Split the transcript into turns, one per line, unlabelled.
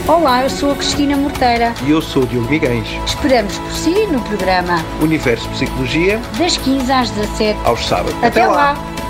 Olá, eu sou a Cristina Morteira.
E eu sou o Diogo Miguens.
Esperamos por si no programa
Universo Psicologia,
das 15 às 17,
aos sábados.
Até lá.